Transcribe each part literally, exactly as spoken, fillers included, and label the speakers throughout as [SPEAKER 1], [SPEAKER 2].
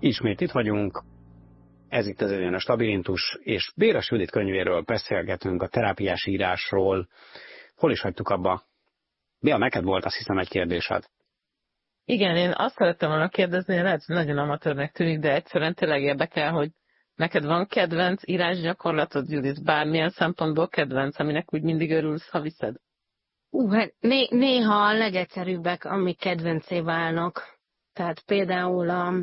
[SPEAKER 1] Ismét itt vagyunk, ez itt az Egyenes Labirintus, és Béres Judit könyvéről beszélgetünk, a terápiás írásról. Hol is hagytuk abba? Béla, neked volt, azt hiszem, egy kérdésed.
[SPEAKER 2] Igen, én azt szerettem volna kérdezni, lehet, hogy nagyon amatőrnek tűnik, de egyszerűen tényleg érdekel, hogy neked van kedvenc írásgyakorlatod, Judit, bármilyen szempontból kedvenc, aminek úgy mindig örülsz, ha viszed?
[SPEAKER 3] Uh, hát né- néha a legegyszerűbbek, amik kedvencé válnak. Tehát például a,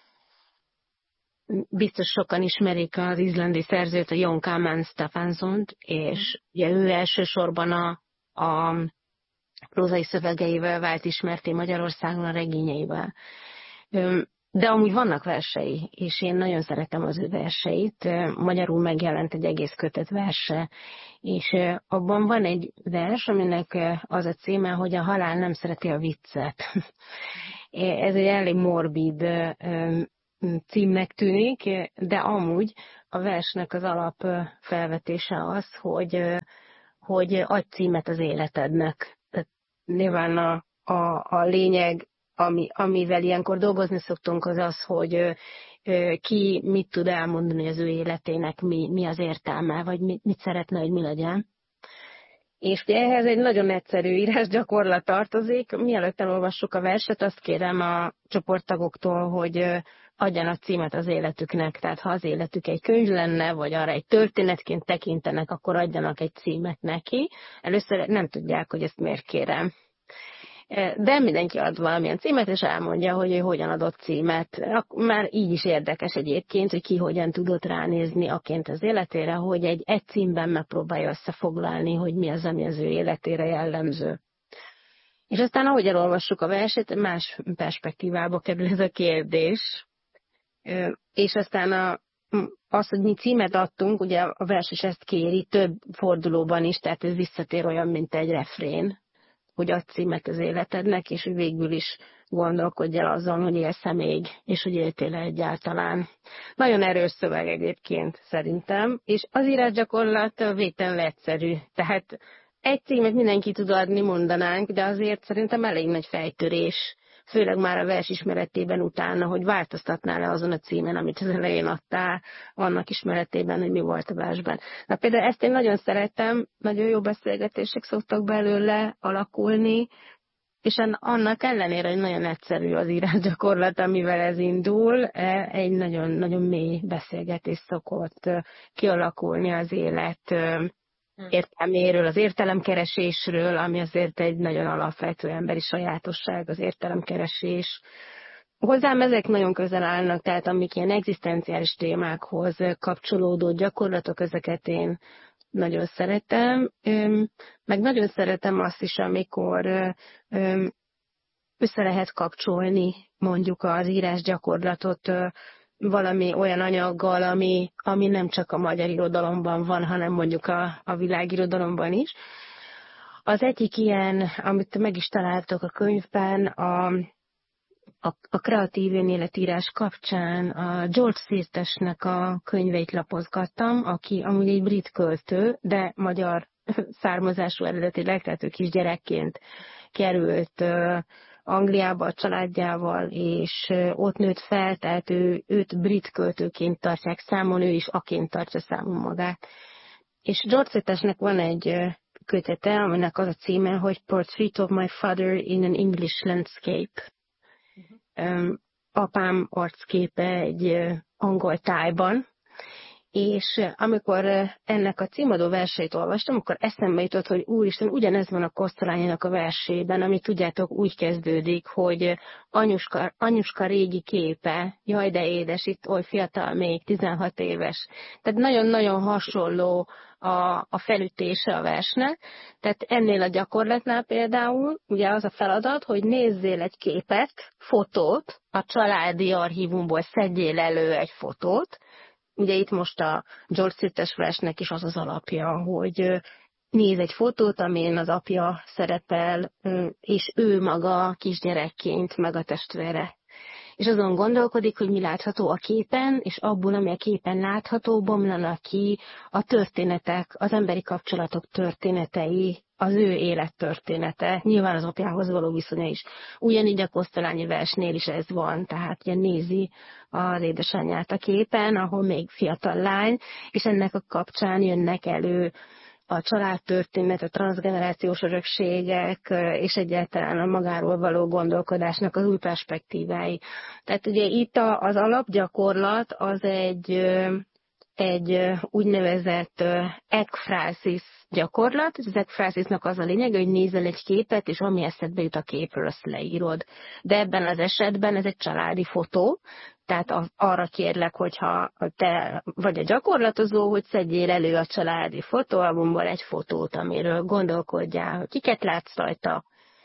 [SPEAKER 3] biztos sokan ismerik az izlandi szerzőt, a Jón Kalman Stefánssont, és ugye ő elsősorban a, a prózai szövegeivel vált ismerté Magyarországon, a regényeivel. De amúgy vannak versei, és én nagyon szeretem az ő verseit. Magyarul megjelent egy egész kötet verse, és abban van egy vers, aminek az a címe, hogy a halál nem szereti a viccet. Ez egy elég morbid címnek tűnik, de amúgy a versnek az alap felvetése az, hogy, hogy adj címet az életednek. Tehát nyilván a, a, a lényeg, ami, amivel ilyenkor dolgozni szoktunk, az az, hogy ki mit tud elmondani az ő életének, mi, mi az értelme, vagy mit, mit szeretne, hogy mi legyen. És ehhez egy nagyon egyszerű írásgyakorlat tartozik. Mielőtt elolvassuk a verset, azt kérem a csoporttagoktól, hogy adjanak címet az életüknek. Tehát ha az életük egy könyv lenne, vagy arra egy történetként tekintenek, akkor adjanak egy címet neki. Először nem tudják, hogy ezt miért kérem. De mindenki ad valamilyen címet, és elmondja, hogy ő hogyan adott címet. Már így is érdekes egyébként, hogy ki hogyan tudott ránézni aként az életére, hogy egy, egy címben megpróbálja összefoglalni, hogy mi az, ami az ő életére jellemző. És aztán, ahogy elolvassuk a verset, más perspektívába kerül ez a kérdés. És aztán a, az, hogy mi címet adtunk, ugye a vers is ezt kéri, több fordulóban is, tehát ez visszatér olyan, mint egy refrén, hogy adj címet az életednek, és hogy végül is gondolkodj el azon, hogy élsz-e még, és hogy éltél-e egyáltalán. Nagyon erős szöveg egyébként szerintem, és az írásgyakorlat végtelenül egyszerű. Tehát egy címet mindenki tud adni, mondanánk, de azért szerintem elég nagy fejtörés, főleg már a vers ismeretében utána, hogy változtatnál-e azon a címen, amit az elején adtál, annak ismeretében, hogy mi volt a versben. Na például ezt én nagyon szeretem, nagyon jó beszélgetések szoktak belőle alakulni, és annak ellenére, hogy nagyon egyszerű az írásgyakorlat, amivel ez indul, egy nagyon-nagyon mély beszélgetés szokott kialakulni az élet értelméről, az értelemkeresésről, ami azért egy nagyon alapvető emberi sajátosság, az értelemkeresés. Hozzám ezek nagyon közel állnak, tehát amik ilyen egzisztenciális témákhoz kapcsolódó gyakorlatok, ezeket én nagyon szeretem. Meg nagyon szeretem azt is, amikor össze lehet kapcsolni mondjuk az írás gyakorlatot valami olyan anyaggal, ami, ami nem csak a magyar irodalomban van, hanem mondjuk a, a világirodalomban is. Az egyik ilyen, amit meg is találtok a könyvben, a, a, a kreatív önéletírás kapcsán a George Sirtesnek a könyveit lapozgattam, aki amúgy egy brit költő, de magyar származású eredetileg, tehát ő kisgyerekként került Angliába a családjával, és ott nőtt fel, tehát ő, őt brit költőként tartják számon, ő is aként tartja számon magát. És George Sirtesnek van egy kötete, aminek az a címe, hogy Portrait of My Father in an English Landscape. Uh-huh. Apám arcképe egy angol tájban, és amikor ennek a címadó verseit olvastam, akkor eszembe jutott, hogy úristen, ugyanez van a Kosztolányinak a versében, ami tudjátok úgy kezdődik, hogy anyuska, anyuska régi képe, jaj de édes, itt oly fiatal még, tizenhat éves. Tehát nagyon-nagyon hasonló a, a felütése a versnek. Tehát ennél a gyakorlatnál például ugye az a feladat, hogy nézzél egy képet, fotót, a családi archívumból szedjél elő egy fotót. Ugye itt most a George Sirtes versnek is az az alapja, hogy néz egy fotót, amin az apja szerepel, és ő maga kisgyerekként, meg a testvére. És azon gondolkodik, hogy mi látható a képen, és abból, ami a képen látható, bomlanak ki a történetek, az emberi kapcsolatok történetei, az ő élettörténete, nyilván az apjához való viszonya is. Ugyanígy a Kosztolányi versnél is ez van, tehát ugye nézi az édesanyját a képen, ahol még fiatal lány, és ennek a kapcsán jönnek elő a családtörténet, a transzgenerációs örökségek, és egyáltalán a magáról való gondolkodásnak az új perspektívái. Tehát ugye itt az alapgyakorlat az egy, egy úgynevezett ekfrázis gyakorlat. Az ekfrázisnak az a lényeg, hogy nézel egy képet, és ami eszedbe jut a képről, azt leírod. De ebben az esetben ez egy családi fotó, tehát arra kérlek, hogyha te vagy a gyakorlatozó, hogy szedjél elő a családi fotóalbumból egy fotót, amiről gondolkodjál, hogy kiket látsz rajta,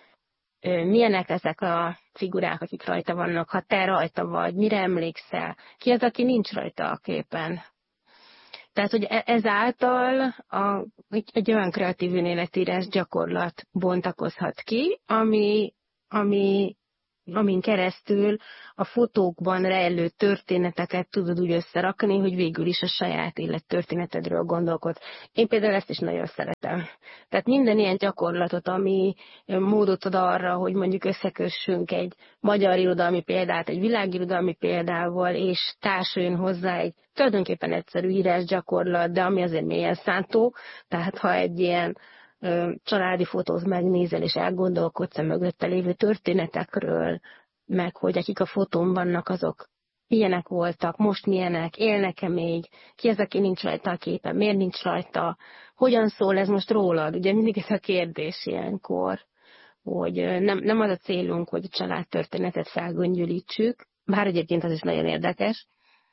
[SPEAKER 3] milyenek ezek a figurák, akik rajta vannak, ha te rajta vagy, mire emlékszel, ki az, aki nincs rajta a képen. Tehát, hogy ezáltal a, egy olyan kreatív önéletírás gyakorlat bontakozhat ki, ami, ami amin keresztül a fotókban rejlő történeteket tudod úgy összerakni, hogy végül is a saját élettörténetedről gondolkodsz. Én például ezt is nagyon szeretem. Tehát minden ilyen gyakorlatot, ami módot ad arra, hogy mondjuk összekössünk egy magyar irodalmi példát, egy világirodalmi példával, és társuljon hozzá egy tulajdonképpen egyszerű írásgyakorlat, de ami azért mélyen szántó. Tehát ha egy ilyen családi fotót megnézel, és elgondolkodsz a mögötte lévő történetekről, meg hogy akik a fotón vannak, azok milyenek voltak, most milyenek, élnek-e még, ki az, aki nincs rajta a képen, miért nincs rajta, hogyan szól ez most rólad, ugye mindig ez a kérdés ilyenkor, hogy nem, nem az a célunk, hogy a családtörténetet felgöngyölítsük, bár egyébként az is nagyon érdekes,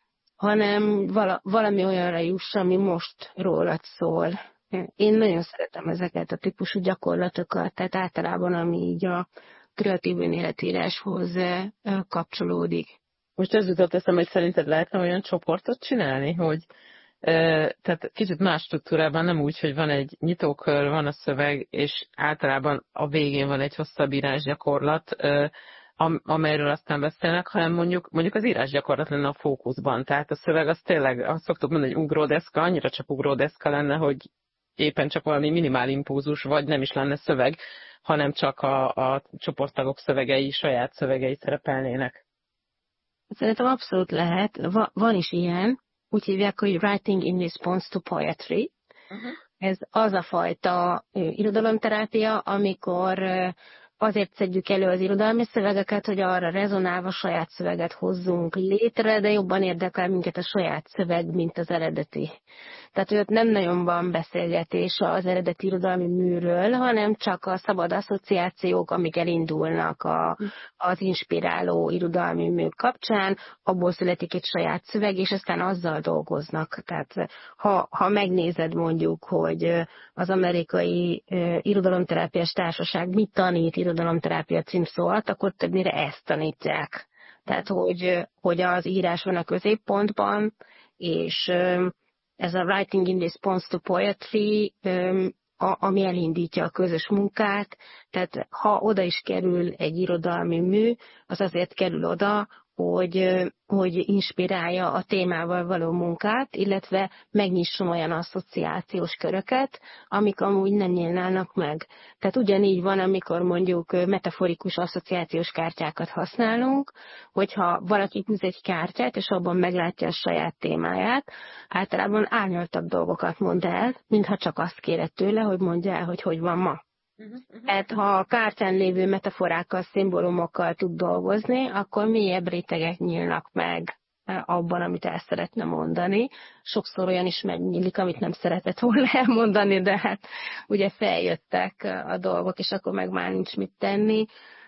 [SPEAKER 3] hanem vala, valami olyanra juss, ami most rólad szól. Én nagyon szeretem ezeket a típusú gyakorlatokat, tehát általában ami így a kreatív önéletíráshoz kapcsolódik.
[SPEAKER 2] Most ez jutott eszembe, hogy szerinted lehetne olyan csoportot csinálni, hogy e, tehát kicsit más struktúrában, nem úgy, hogy van egy nyitókör, van a szöveg, és általában a végén van egy hosszabb írásgyakorlat, e, amelyről aztán beszélnek, hanem mondjuk, mondjuk az írásgyakorlat lenne a fókuszban. Tehát a szöveg az tényleg, azt szoktuk mondani, hogy ugródeszka, annyira csak ugródeszka lenne, hogy éppen csak valami minimál impulzus, vagy nem is lenne szöveg, hanem csak a, a csoporttagok szövegei, saját szövegei szerepelnének.
[SPEAKER 3] Szerintem abszolút lehet. Va, van is ilyen, úgy hívják, hogy writing in response to poetry. Uh-huh. Ez az a fajta irodalomterápia, amikor azért szedjük elő az irodalmi szövegeket, hogy arra rezonálva saját szöveget hozzunk létre, de jobban érdekel minket a saját szöveg, mint az eredeti. Tehát, hogy ott nem nagyon van beszélgetés az eredeti irodalmi műről, hanem csak a szabad asszociációk, amik elindulnak a, az inspiráló irodalmi mű kapcsán, abból születik egy saját szöveg, és aztán azzal dolgoznak. Tehát, ha, ha megnézed mondjuk, hogy az amerikai irodalomterápiás társaság mit tanít irodalomterápia címszó alatt, akkor többnyire ezt tanítják. Tehát, hogy, hogy az írás van a középpontban, és ez a writing in response to poetry, ami elindítja a közös munkát, tehát ha oda is kerül egy irodalmi mű, az azért kerül oda, hogy, hogy inspirálja a témával való munkát, illetve megnyisson olyan asszociációs köröket, amik amúgy nem nyílnának meg. Tehát ugyanígy van, amikor mondjuk metaforikus asszociációs kártyákat használunk, hogyha valaki húz egy kártyát, és abban meglátja a saját témáját, általában árnyaltabb dolgokat mond el, mintha csak azt kéred tőle, hogy mondja el, hogy hogy van ma. Tehát ha a kártyán lévő metaforákkal, szimbólumokkal tud dolgozni, akkor mélyebb rétegek nyílnak meg abban, amit el szeretne mondani. Sokszor olyan is megnyílik, amit nem szeretett volna elmondani, de hát ugye feljöttek a dolgok, és akkor meg már nincs mit tenni.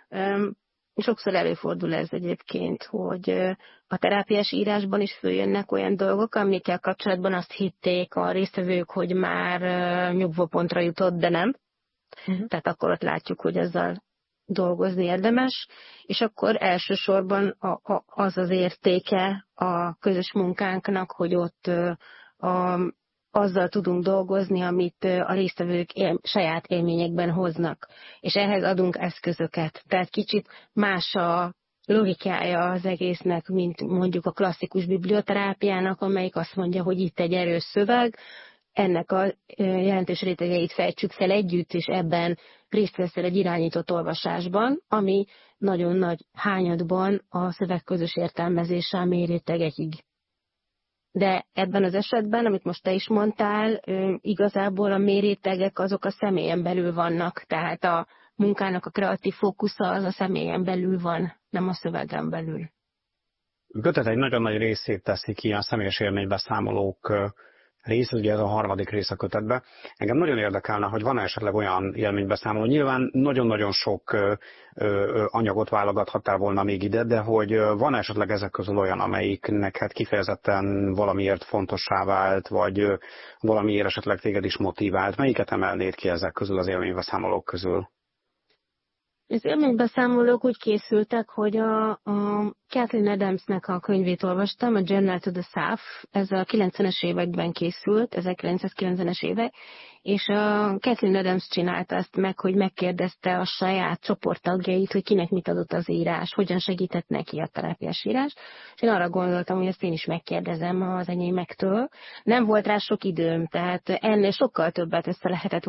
[SPEAKER 3] Sokszor előfordul ez egyébként, hogy a terápiás írásban is följönnek olyan dolgok, amikkel kapcsolatban azt hitték a résztvevők, hogy már nyugvópontra jutott, de nem. Uh-huh. Tehát akkor ott látjuk, hogy ezzel dolgozni érdemes, és akkor elsősorban a, a, az az értéke a közös munkánknak, hogy ott a, azzal tudunk dolgozni, amit a résztvevők él, saját élményekben hoznak, és ehhez adunk eszközöket. Tehát kicsit más a logikája az egésznek, mint mondjuk a klasszikus biblioterápiának, amelyik azt mondja, hogy itt egy erős szöveg, ennek a jelentős rétegeit fejtsük fel együtt, és ebben részt veszel egy irányított olvasásban, ami nagyon nagy hányadban a szöveg közös értelmezése a mély rétegekig. De ebben az esetben, amit most te is mondtál, igazából a mély rétegek azok a személyen belül vannak, tehát a munkának a kreatív fókusza az a személyen belül van, nem a szövegen belül.
[SPEAKER 1] Kötet egy nagyon nagy részét teszi ki a személyes élménybeszámolók rész, ugye ez a harmadik rész a kötetben. Engem nagyon érdekelne, hogy van esetleg olyan élménybeszámoló. Nyilván nagyon-nagyon sok ö, ö, anyagot válogathattál volna még ide, de hogy van esetleg ezek közül olyan, amelyiknek hát kifejezetten valamiért fontossá vált, vagy ö, valamiért esetleg téged is motivált. Melyiket emelnéd ki ezek közül az élménybeszámolók közül?
[SPEAKER 3] Az élménybeszámolók úgy készültek, hogy a, a Kathleen Adamsnek a könyvét olvastam, a Journal to the South, ez a kilencvenes években készült, ezerkilencszázkilencvenes évek, és a Kathleen Adams csinálta ezt meg, hogy megkérdezte a saját csoporttagjait, hogy kinek mit adott az írás, hogyan segített neki a terápiás írás, és én arra gondoltam, hogy ezt én is megkérdezem az enyémektől. Nem volt rá sok időm, tehát ennél sokkal többet össze lehetett